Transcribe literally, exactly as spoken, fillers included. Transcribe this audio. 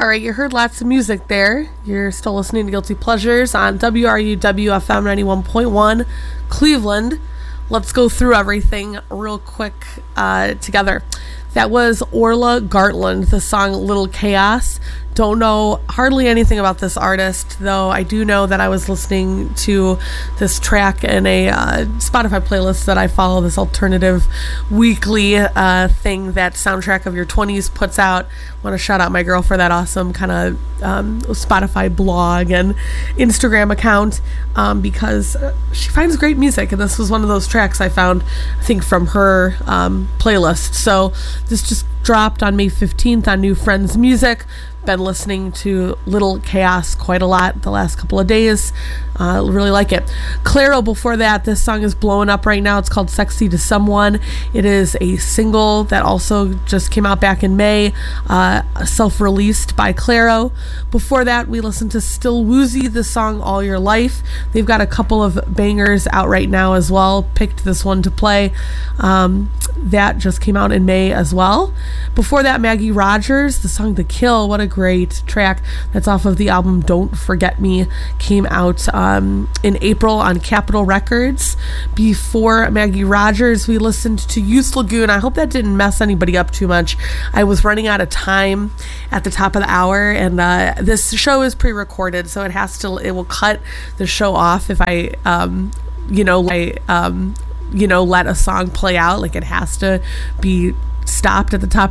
All right, you heard lots of music there. You're still listening to Guilty Pleasures on W R U W F M ninety-one point one Cleveland. Let's go through everything real quick uh, together. That was Orla Gartland, the song Little Chaos. Don't know hardly anything about this artist, though I do know that I was listening to this track in a uh, Spotify playlist that I follow, this alternative weekly uh, thing that Soundtrack of Your twenties puts out. Want to shout out my girl for that awesome kind of um, Spotify blog and Instagram account um, because she finds great music, and this was one of those tracks I found, I think, from her um, playlist. So this just dropped on May fifteenth on New Friends Music. Been listening to Little Chaos quite a lot the last couple of days. Uh, really like it. Clairo, before that, this song is blowing up right now. It's called Sexy to Someone. It is a single that also just came out back in May, uh, self-released by Clairo. Before that, we listened to Still Woozy, the song All Your Life. They've got a couple of bangers out right now as well. Picked this one to play. Um, that just came out in May as well. Before that, Maggie Rogers, the song The Kill. What a great track. That's off of the album Don't Forget Me. Came out um, in April on Capitol Records. Before Maggie Rogers, we listened to Youth Lagoon. I hope that didn't mess anybody up too much. I was running out of time at the top of the hour, and uh, this show is pre-recorded, so it has to, it will cut the show off if I, um, you know, I, um, you know, let a song play out. Like, it has to be stopped at the top